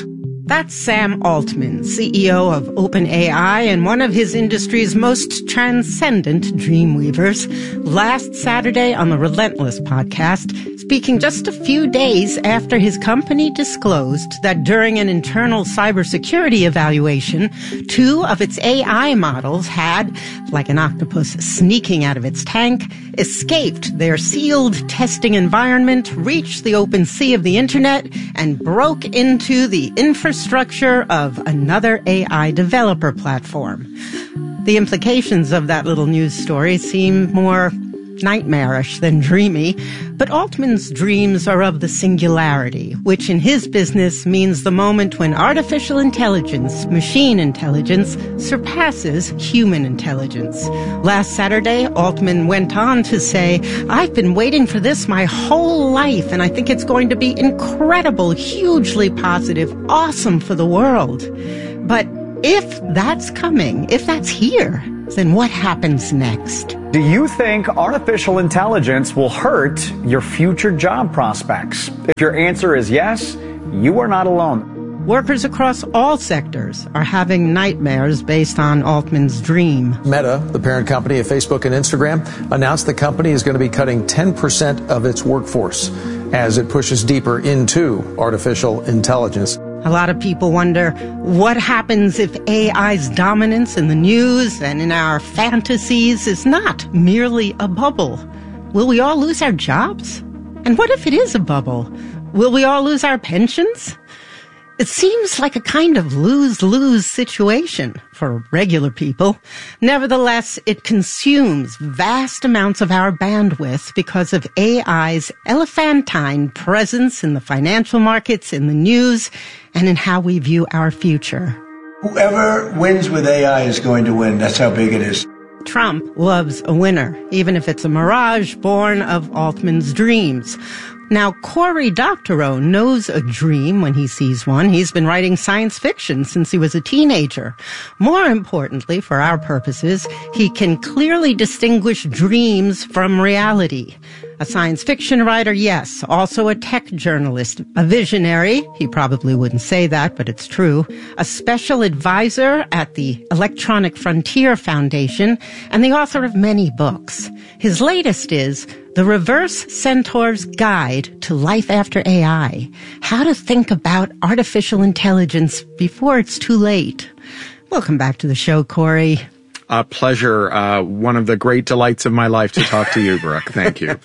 That's Sam Altman, CEO of OpenAI and one of his industry's most transcendent dreamweavers, last Saturday on the Relentless podcast, speaking just a few days after his company disclosed that during an internal cybersecurity evaluation, 2 of its AI models had, like an octopus sneaking out of its tank, escaped their sealed testing environment, reached the open sea of the internet, and broke into the infrastructure of another AI developer platform. The implications of that little news story seem more nightmarish than dreamy, but Altman's dreams are of the singularity, which in his business means the moment when artificial intelligence, machine intelligence, surpasses human intelligence. Last Saturday, Altman went on to say, "I've been waiting for this my whole life, and I think it's going to be incredible, hugely positive, awesome for the world." But if that's coming, if that's here, then what happens next? Do you think artificial intelligence will hurt your future job prospects? If your answer is yes, you are not alone. Workers across all sectors are having nightmares based on Altman's dream. Meta, the parent company of Facebook and Instagram, announced the company is going to be cutting 10% of its workforce as it pushes deeper into artificial intelligence. A lot of people wonder what happens if AI's dominance in the news and in our fantasies is not merely a bubble. Will we all lose our jobs? And what if it is a bubble? Will we all lose our pensions? It seems like a kind of lose-lose situation for regular people. Nevertheless, it consumes vast amounts of our bandwidth because of AI's elephantine presence in the financial markets, in the news, and in how we view our future. Whoever wins with AI is going to win. That's how big it is. Trump loves a winner, even if it's a mirage born of Altman's dreams. Now, Cory Doctorow knows a dream when he sees one. He's been writing science fiction since he was a teenager. More importantly, for our purposes, he can clearly distinguish dreams from reality. A science fiction writer, yes. Also a tech journalist. A visionary. He probably wouldn't say that, but it's true. A special advisor at the Electronic Frontier Foundation, and the author of many books. His latest is The Reverse Centaur's Guide to Life After AI. How to think about artificial intelligence before it's too late. Welcome back to the show, Cory. A pleasure. One of the great delights of my life to talk to you, Brooke. Thank you.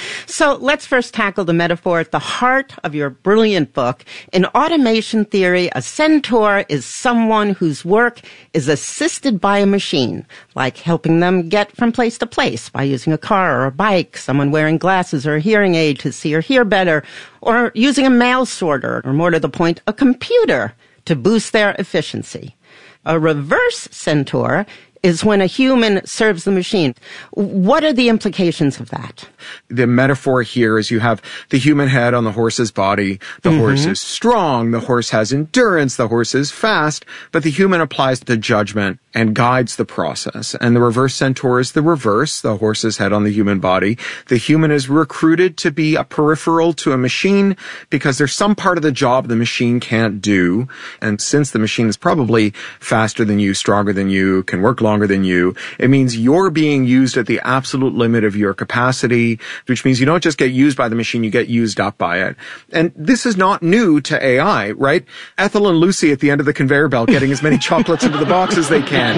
So let's first tackle the metaphor at the heart of your brilliant book. In automation theory, a centaur is someone whose work is assisted by a machine, like helping them get from place to place by using a car or a bike, someone wearing glasses or a hearing aid to see or hear better, or using a mail sorter, or more to the point, a computer to boost their efficiency. A reverse centaur is when a human serves the machine. What are the implications of that? The metaphor here is you have the human head on the horse's body. The horse is strong. The horse has endurance. The horse is fast. But the human applies the judgment and guides the process. And the reverse centaur is the reverse, the horse's head on the human body. The human is recruited to be a peripheral to a machine because there's some part of the job the machine can't do. And since the machine is probably faster than you, stronger than you, can work longer than you, it means you're being used at the absolute limit of your capacity, which means you don't just get used by the machine, you get used up by it. And this is not new to AI, right? Ethel and Lucy at the end of the conveyor belt getting as many chocolates into the box as they can.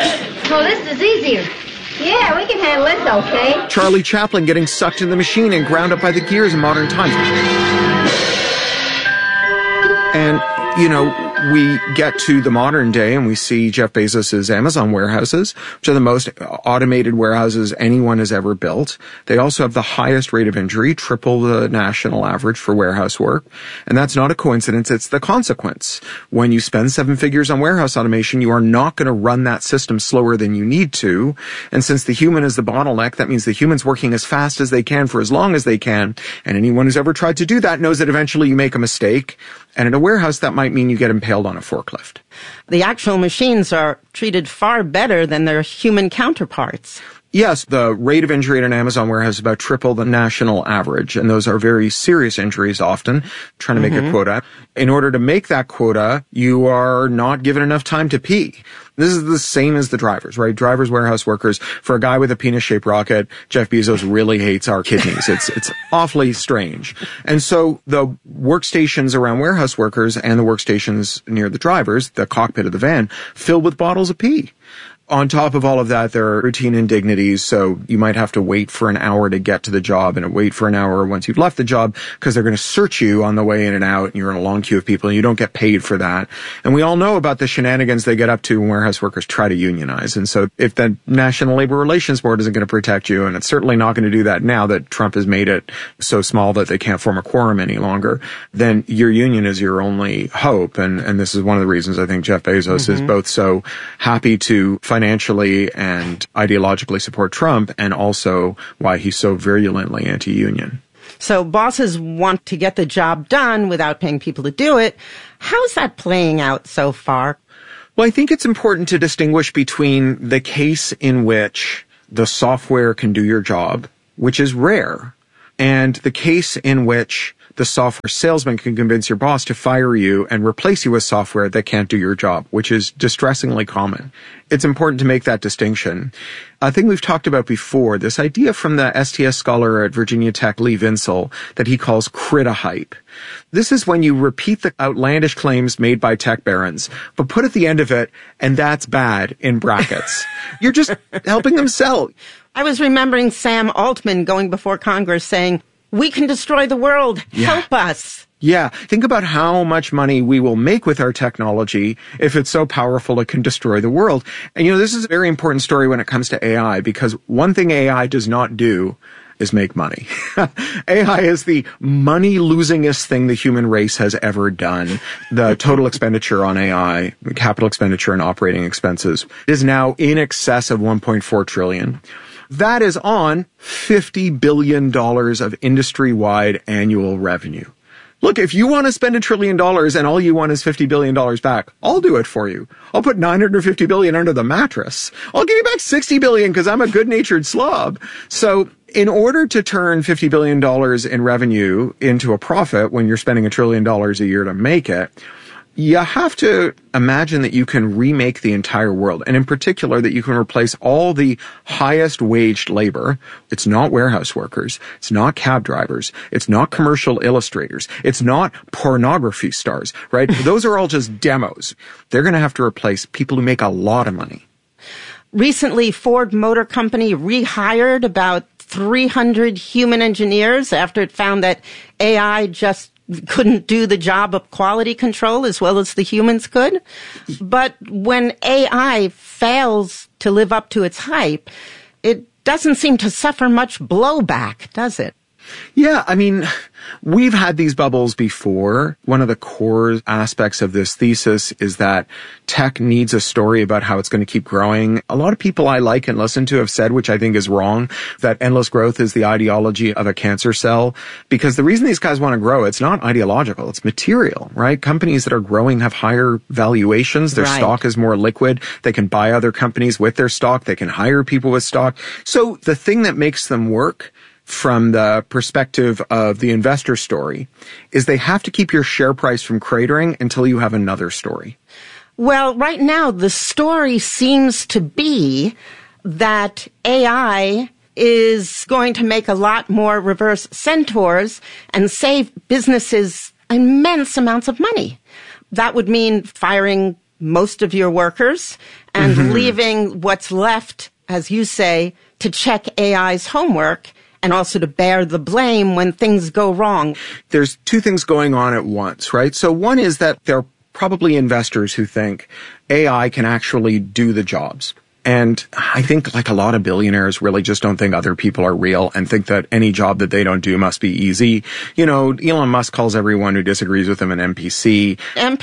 So this is easier. Yeah, we can handle this, okay? Charlie Chaplin getting sucked in the machine and ground up by the gears in modern times. And, you know, we get to the modern day and we see Jeff Bezos's Amazon warehouses, which are the most automated warehouses anyone has ever built. They also have the highest rate of injury, triple the national average for warehouse work. And that's not a coincidence. It's the consequence. When you spend 7 figures on warehouse automation, you are not going to run that system slower than you need to. And since the human is the bottleneck, that means the human's working as fast as they can for as long as they can. And anyone who's ever tried to do that knows that eventually you make a mistake. And in a warehouse, that might mean you get impaled on a forklift. The actual machines are treated far better than their human counterparts. Yes, the rate of injury at an Amazon warehouse is about triple the national average, and those are very serious injuries often, trying to make a quota. In order to make that quota, you are not given enough time to pee. This is the same as the drivers, right? Drivers, warehouse workers. For a guy with a penis-shaped rocket, Jeff Bezos really hates our kidneys. It's awfully strange. And so the workstations around warehouse workers and the workstations near the drivers, the cockpit of the van, filled with bottles of pee. On top of all of that, there are routine indignities, so you might have to wait for an hour to get to the job and wait for an hour once you've left the job because they're going to search you on the way in and out, and you're in a long queue of people, and you don't get paid for that. And we all know about the shenanigans they get up to when warehouse workers try to unionize. And so if the National Labor Relations Board isn't going to protect you, and it's certainly not going to do that now that Trump has made it so small that they can't form a quorum any longer, then your union is your only hope. And this is one of the reasons I think Jeff Bezos is both so happy to financially and ideologically support Trump, and also why he's so virulently anti-union. So bosses want to get the job done without paying people to do it. How's that playing out so far? Well, I think it's important to distinguish between the case in which the software can do your job, which is rare, and the case in which the software salesman can convince your boss to fire you and replace you with software that can't do your job, which is distressingly common. It's important to make that distinction. A thing we've talked about before, this idea from the STS scholar at Virginia Tech, Lee Vinsel, that he calls crita-hype. This is when you repeat the outlandish claims made by tech barons, but put at the end of it, and that's bad, in brackets. You're just helping them sell. I was remembering Sam Altman going before Congress saying, "We can destroy the world. Help us." Yeah. Think about how much money we will make with our technology if it's so powerful it can destroy the world. And this is a very important story when it comes to AI, because one thing AI does not do is make money. AI is the money-losingest thing the human race has ever done. The total expenditure on AI, capital expenditure and operating expenses, is now in excess of $1.4 trillion. That is on $50 billion of industry-wide annual revenue. Look, if you want to spend $1 trillion and all you want is $50 billion back, I'll do it for you. I'll put $950 billion under the mattress. I'll give you back $60 billion because I'm a good-natured slob. So in order to turn $50 billion in revenue into a profit when you're spending $1 trillion a year to make it, you have to imagine that you can remake the entire world, and in particular that you can replace all the highest waged labor. It's not warehouse workers. It's not cab drivers. It's not commercial illustrators. It's not pornography stars, right? Those are all just demos. They're going to have to replace people who make a lot of money. Recently, Ford Motor Company rehired about 300 human engineers after it found that AI just couldn't do the job of quality control as well as the humans could. But when AI fails to live up to its hype, it doesn't seem to suffer much blowback, does it? Yeah, I mean, we've had these bubbles before. One of the core aspects of this thesis is that tech needs a story about how it's going to keep growing. A lot of people I like and listen to have said, which I think is wrong, that endless growth is the ideology of a cancer cell. Because the reason these guys want to grow, it's not ideological, it's material, right? Companies that are growing have higher valuations. Their stock is more liquid. They can buy other companies with their stock. They can hire people with stock. So the thing that makes them work from the perspective of the investor story is they have to keep your share price from cratering until you have another story. Well, right now, the story seems to be that AI is going to make a lot more reverse centaurs and save businesses immense amounts of money. That would mean firing most of your workers and leaving what's left, as you say, to check AI's homework and also to bear the blame when things go wrong. There's two things going on at once, right? So one is that there are probably investors who think AI can actually do the jobs. And I think like a lot of billionaires really just don't think other people are real and think that any job that they don't do must be easy. Elon Musk calls everyone who disagrees with him an NPC.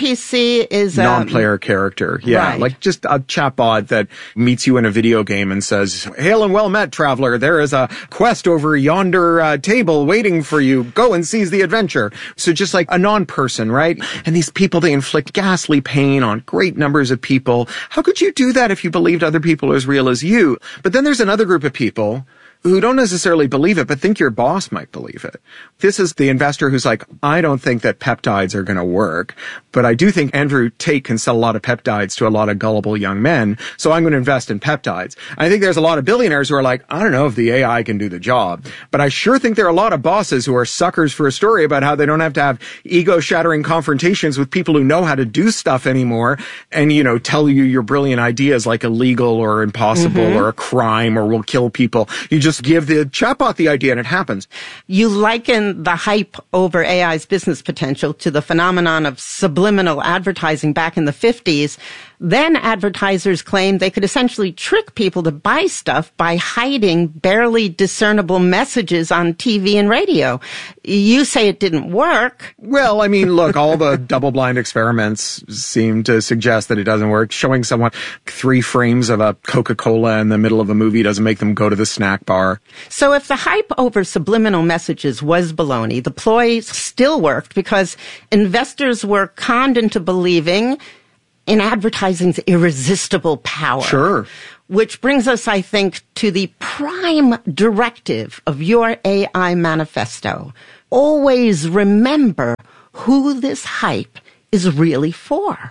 NPC is a non-player character. Yeah. Right. Like just a chatbot that meets you in a video game and says, "Hail and well met, traveler. There is a quest over yonder table waiting for you. Go and seize the adventure." So just like a non-person, right? And these people, they inflict ghastly pain on great numbers of people. How could you do that if you believed other people people as real as you. But then there's another group of people who don't necessarily believe it, but think your boss might believe it. This is the investor who's like, I don't think that peptides are going to work, but I do think Andrew Tate can sell a lot of peptides to a lot of gullible young men, so I'm going to invest in peptides. I think there's a lot of billionaires who are like, I don't know if the AI can do the job, but I sure think there are a lot of bosses who are suckers for a story about how they don't have to have ego-shattering confrontations with people who know how to do stuff anymore and, you know, tell you your brilliant ideas like illegal or impossible or a crime or will kill people. You just give the chatbot the idea and it happens. You liken the hype over AI's business potential to the phenomenon of subliminal advertising back in the 50s. Then advertisers claimed they could essentially trick people to buy stuff by hiding barely discernible messages on TV and radio. You say it didn't work. Well, I mean, look, all the double-blind experiments seem to suggest that it doesn't work. Showing someone 3 frames of a Coca-Cola in the middle of a movie doesn't make them go to the snack bar. So if the hype over subliminal messages was baloney, the ploy still worked because investors were conned into believing in advertising's irresistible power. Sure. Which brings us, I think, to the prime directive of your AI manifesto. Always remember who this hype is really for.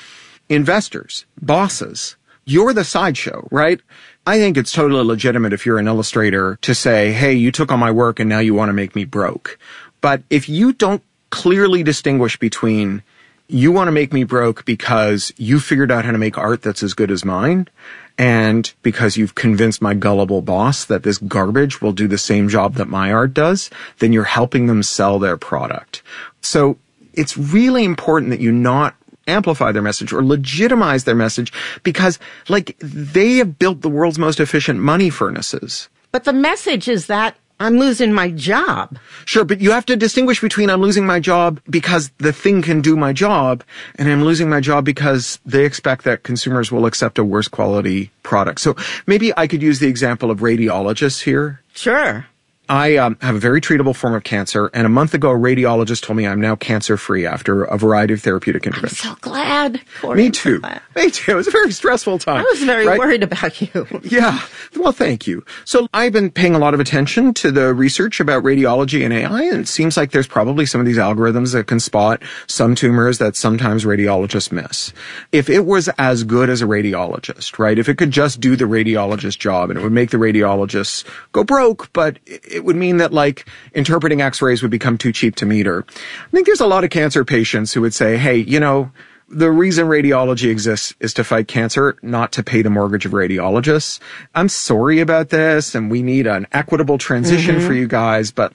Investors, bosses, you're the sideshow, right? I think it's totally legitimate if you're an illustrator to say, hey, you took all my work and now you want to make me broke. But if you don't clearly distinguish between you want to make me broke because you figured out how to make art that's as good as mine, and because you've convinced my gullible boss that this garbage will do the same job that my art does, then you're helping them sell their product. So it's really important that you not amplify their message or legitimize their message because, like, they have built the world's most efficient money furnaces. But the message is that I'm losing my job. Sure, but you have to distinguish between I'm losing my job because the thing can do my job and I'm losing my job because they expect that consumers will accept a worse quality product. So maybe I could use the example of radiologists here. Sure. I have a very treatable form of cancer, and a month ago, a radiologist told me I'm now cancer-free after a variety of therapeutic interventions. I'm so glad. Me too. Me too. It was a very stressful time. I was very worried about you. Yeah. Well, thank you. So I've been paying a lot of attention to the research about radiology and AI, and it seems like there's probably some of these algorithms that can spot some tumors that sometimes radiologists miss. If it was as good as a radiologist, right, if it could just do the radiologist job and it would make the radiologists go broke, but it would mean that, like, interpreting x-rays would become too cheap to meter. I think there's a lot of cancer patients who would say, hey, you know, the reason radiology exists is to fight cancer, not to pay the mortgage of radiologists. I'm sorry about this, and we need an equitable transition for you guys, but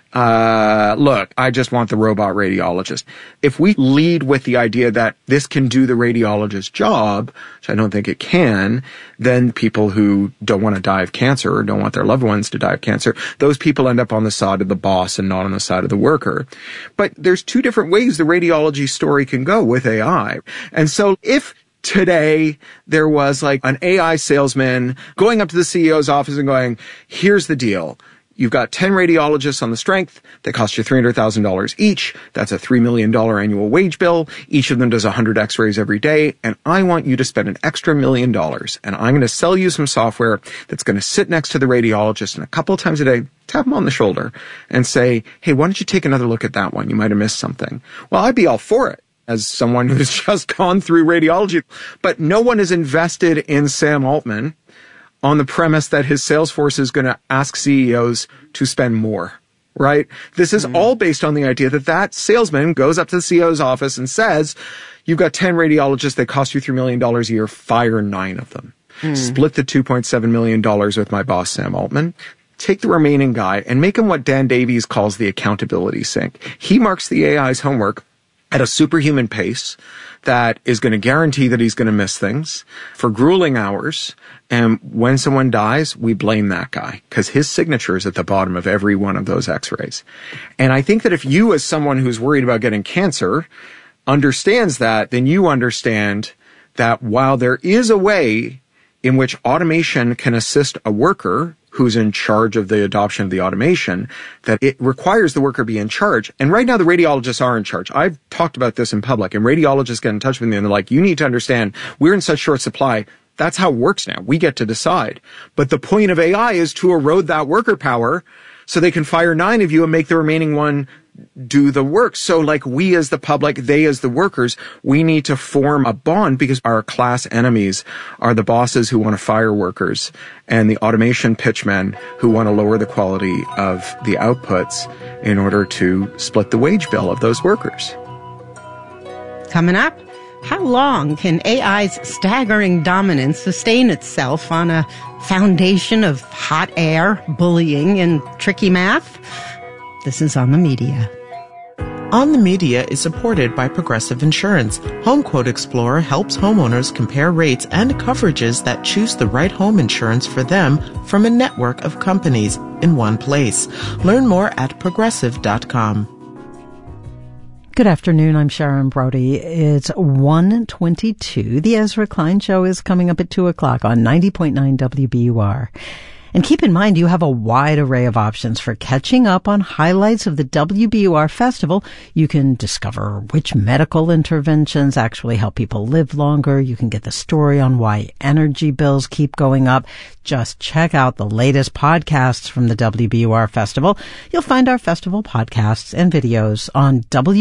look, I just want the robot radiologist. If we lead with the idea that this can do the radiologist's job, which I don't think it can, then people who don't want to die of cancer or don't want their loved ones to die of cancer, those people end up on the side of the boss and not on the side of the worker. But there's 2 different ways the radiology story can go with AI. And so if today there was like an AI salesman going up to the CEO's office and going, here's the deal. You've got 10 radiologists on the strength. They cost you $300,000 each. That's a $3 million annual wage bill. Each of them does 100 x-rays every day. And I want you to spend an extra $1 million. And I'm going to sell you some software that's going to sit next to the radiologist and a couple of times a day, tap them on the shoulder and say, hey, why don't you take another look at that one? You might have missed something. Well, I'd be all for it as someone who's just gone through radiology. But no one is invested in Sam Altman on the premise that his sales force is going to ask CEOs to spend more, right? This is all based on the idea that that salesman goes up to the CEO's office and says, you've got 10 radiologists that cost you $3 million a year, fire 9 of them. Split the $2.7 million with my boss, Sam Altman. Take the remaining guy and make him what Dan Davies calls the accountability sink. He marks the AI's homework at a superhuman pace that is going to guarantee that he's going to miss things for grueling hours. And when someone dies, we blame that guy because his signature is at the bottom of every one of those x-rays. And I think that if you, as someone who's worried about getting cancer, understands that, then you understand that while there is a way in which automation can assist a worker who's in charge of the adoption of the automation, that it requires the worker be in charge. And right now, the radiologists are in charge. I've talked about this in public, and radiologists get in touch with me, and they're like, you need to understand, we're in such short supply. That's how it works now. We get to decide. But the point of AI is to erode that worker power so they can fire 9 of you and make the remaining one do the work. So like we as the public, they as the workers, we need to form a bond because our class enemies are the bosses who want to fire workers and the automation pitchmen who want to lower the quality of the outputs in order to split the wage bill of those workers. Coming up, how long can AI's staggering dominance sustain itself on a foundation of hot air, bullying, and tricky math? This is On the Media. On the Media is supported by Progressive Insurance. HomeQuote Explorer helps homeowners compare rates and coverages that choose the right home insurance for them from a network of companies in one place. Learn more at progressive.com. Good afternoon. I'm Sharon Brody. It's 1:22. The Ezra Klein Show is coming up at 2 o'clock on 90.9 WBUR. And keep in mind, you have a wide array of options for catching up on highlights of the WBUR Festival. You can discover which medical interventions actually help people live longer. You can get the story on why energy bills keep going up. Just check out the latest podcasts from the WBUR Festival. You'll find our festival podcasts and videos on